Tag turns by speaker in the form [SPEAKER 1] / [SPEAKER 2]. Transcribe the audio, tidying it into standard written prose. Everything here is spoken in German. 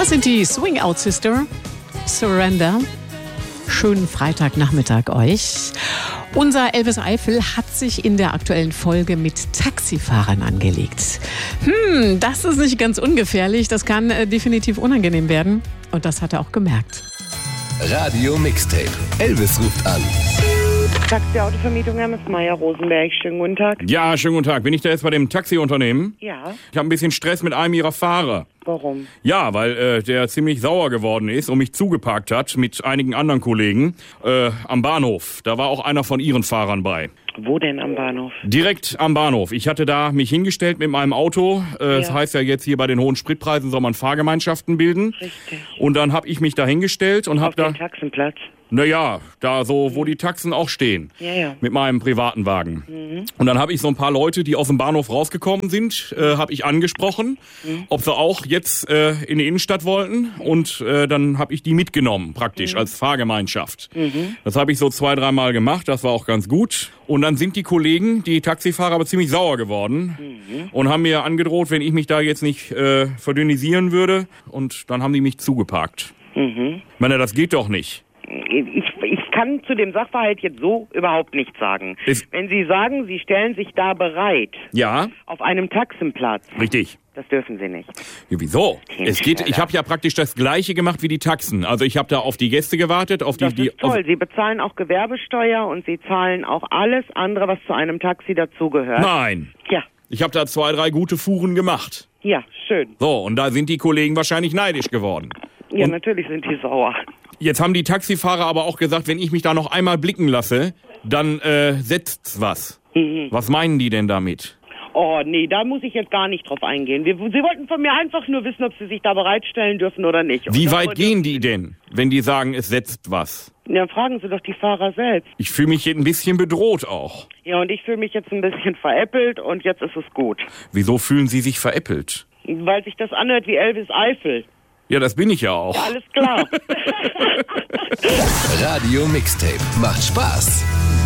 [SPEAKER 1] Das sind die Swing Out Sister, Surrender. Schönen Freitagnachmittag euch. Unser Elvis Eifel hat sich in der aktuellen Folge mit Taxifahrern angelegt. Das ist nicht ganz ungefährlich, das kann definitiv unangenehm werden. Und das hat er auch gemerkt.
[SPEAKER 2] Radio Mixtape. Elvis ruft an.
[SPEAKER 3] Taxi-Autovermietung, Hermes Meier, Rosenberg. Schönen guten Tag.
[SPEAKER 4] Ja, schönen guten Tag. Bin ich da jetzt bei dem Taxiunternehmen?
[SPEAKER 3] Ja.
[SPEAKER 4] Ich habe ein bisschen Stress mit einem Ihrer Fahrer.
[SPEAKER 3] Warum?
[SPEAKER 4] Ja, weil der ziemlich sauer geworden ist und mich zugeparkt hat mit einigen anderen Kollegen am Bahnhof. Da war auch einer von Ihren Fahrern bei.
[SPEAKER 3] Wo denn am Bahnhof?
[SPEAKER 4] Direkt am Bahnhof. Ich hatte da mich hingestellt mit meinem Auto. Das heißt ja jetzt hier bei den hohen Spritpreisen soll man Fahrgemeinschaften bilden.
[SPEAKER 3] Richtig.
[SPEAKER 4] Und dann habe ich mich da hingestellt und habe
[SPEAKER 3] Auf
[SPEAKER 4] da...
[SPEAKER 3] dem Taxenplatz?
[SPEAKER 4] Naja, da so, wo die Taxen auch stehen.
[SPEAKER 3] Ja.
[SPEAKER 4] Mit meinem privaten Wagen. Und dann habe ich so ein paar Leute, die aus dem Bahnhof rausgekommen sind, habe ich angesprochen, ob sie auch jetzt in die Innenstadt wollten. Und dann habe ich die mitgenommen, praktisch, als Fahrgemeinschaft. Das habe ich so 2-3 Mal gemacht, das war auch ganz gut. Und dann sind die Kollegen, die Taxifahrer, aber ziemlich sauer geworden und haben mir angedroht, wenn ich mich da jetzt nicht verdünnisieren würde. Und dann haben die mich zugeparkt. Ich meine, das geht doch nicht.
[SPEAKER 3] Ich kann zu dem Sachverhalt jetzt so überhaupt nichts sagen. Wenn Sie sagen, Sie stellen sich da bereit,
[SPEAKER 4] Ja,
[SPEAKER 3] auf einem Taxenplatz,
[SPEAKER 4] richtig.
[SPEAKER 3] das dürfen Sie nicht.
[SPEAKER 4] Ja, wieso? Ich habe ja praktisch das Gleiche gemacht wie die Taxen. Also ich habe da auf die Gäste gewartet, auf die...
[SPEAKER 3] Das ist toll. Sie bezahlen auch Gewerbesteuer und Sie zahlen auch alles andere, was zu einem Taxi dazugehört.
[SPEAKER 4] Nein.
[SPEAKER 3] Ja.
[SPEAKER 4] Ich habe da 2-3 gute Fuhren gemacht.
[SPEAKER 3] Ja, schön.
[SPEAKER 4] So, und da sind die Kollegen wahrscheinlich neidisch geworden.
[SPEAKER 3] Ja,
[SPEAKER 4] Und
[SPEAKER 3] natürlich sind die sauer.
[SPEAKER 4] jetzt haben die Taxifahrer aber auch gesagt, wenn ich mich da noch einmal blicken lasse, dann setzt's was. Was meinen die denn damit?
[SPEAKER 3] Oh, nee, da muss ich jetzt gar nicht drauf eingehen. Sie wollten von mir einfach nur wissen, ob Sie sich da bereitstellen dürfen oder nicht.
[SPEAKER 4] Wie weit gehen die denn, wenn die sagen, es setzt was?
[SPEAKER 3] Ja, fragen Sie doch die Fahrer selbst.
[SPEAKER 4] Ich fühle mich ein bisschen bedroht auch.
[SPEAKER 3] Ja, und ich fühle mich jetzt ein bisschen veräppelt und jetzt ist es gut.
[SPEAKER 4] Wieso fühlen Sie sich veräppelt?
[SPEAKER 3] Weil sich das anhört wie Elvis Eifel.
[SPEAKER 4] Ja, das bin ich ja auch.
[SPEAKER 3] Ja, alles klar.
[SPEAKER 2] Radio Mixtape. Macht Spaß.